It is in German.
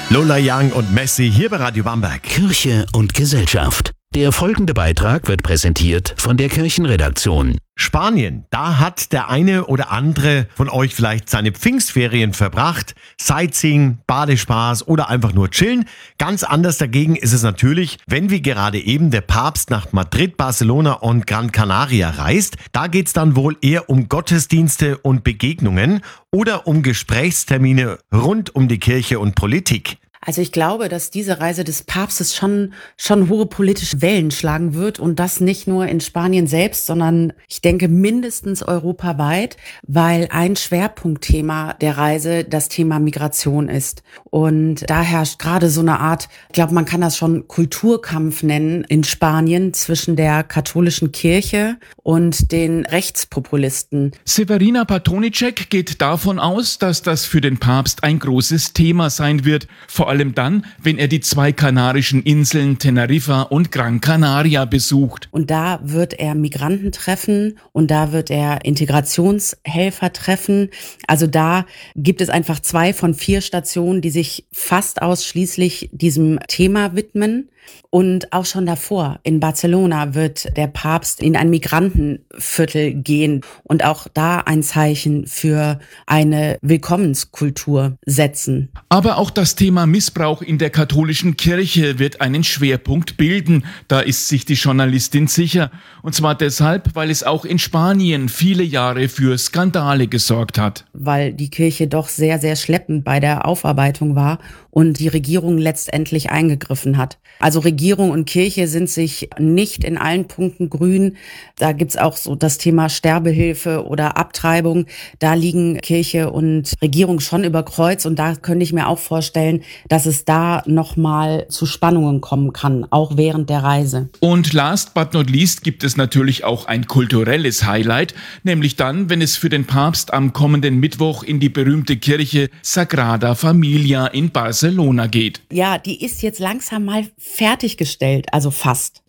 Lola Young und Messi hier bei Radio Bamberg. Kirche und Gesellschaft. Der folgende Beitrag wird präsentiert von der Kirchenredaktion. Spanien, da hat der eine oder andere von euch vielleicht seine Pfingstferien verbracht. Sightseeing, Badespaß oder einfach nur chillen. Ganz anders dagegen ist es natürlich, wenn wie gerade eben der Papst nach Madrid, Barcelona und Gran Canaria reist. Da geht's dann wohl eher um Gottesdienste und Begegnungen oder um Gesprächstermine rund um die Kirche und Politik. Also ich glaube, dass diese Reise des Papstes schon hohe politische Wellen schlagen wird und das nicht nur in Spanien selbst, sondern ich denke mindestens europaweit, weil ein Schwerpunktthema der Reise das Thema Migration ist. Und da herrscht gerade so eine Art, ich glaube, man kann das schon Kulturkampf nennen in Spanien zwischen der katholischen Kirche und den Rechtspopulisten. Severina Patronicek geht davon aus, dass das für den Papst ein großes Thema sein wird, vor allem dann, wenn er die 2 kanarischen Inseln Teneriffa und Gran Canaria besucht. Und da wird er Migranten treffen und da wird er Integrationshelfer treffen. Also da gibt es einfach 2 von 4 Stationen, die sich fast ausschließlich diesem Thema widmen. Und auch schon davor in Barcelona wird der Papst in ein Migrantenviertel gehen und auch da ein Zeichen für eine Willkommenskultur setzen. Aber auch das Thema Missbrauch in der katholischen Kirche wird einen Schwerpunkt bilden. Da ist sich die Journalistin sicher. Und zwar deshalb, weil es auch in Spanien viele Jahre für Skandale gesorgt hat. Weil die Kirche doch sehr, sehr schleppend bei der Aufarbeitung war und die Regierung letztendlich eingegriffen hat. Also Regierung und Kirche sind sich nicht in allen Punkten grün. Da gibt's auch so das Thema Sterbehilfe oder Abtreibung. Da liegen Kirche und Regierung schon über Kreuz. Und da könnte ich mir auch vorstellen, dass es da nochmal zu Spannungen kommen kann, auch während der Reise. Und last but not least gibt es natürlich auch ein kulturelles Highlight, nämlich dann, wenn es für den Papst am kommenden Mittwoch in die berühmte Kirche Sagrada Familia in Barcelona geht. Ja, die ist jetzt langsam mal fertiggestellt, also fast.